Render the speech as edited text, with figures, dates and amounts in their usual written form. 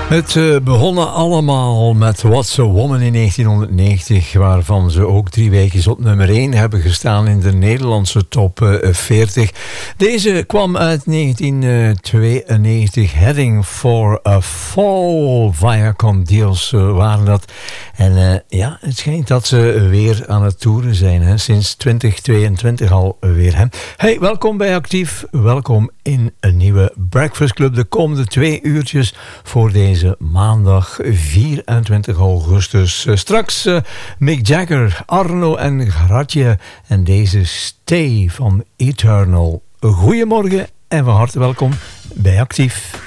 Het begonnen allemaal met What's a Woman in 1990, waarvan ze ook 3 weken op nummer 1 hebben gestaan in de Nederlandse top 40. Deze kwam uit 1992, Heading for a Fall. Viacom Deals waren dat. En ja, het schijnt dat ze weer aan het toeren zijn, hè? Sinds 2022 alweer. Hè? Hey, welkom bij Actief, welkom in een nieuwe Breakfast Club. De komende 2 uurtjes voor deze maandag 24 augustus. Straks Mick Jagger, Arno en Gratje en deze Stay van Eternal. Goedemorgen en van harte welkom bij Actief.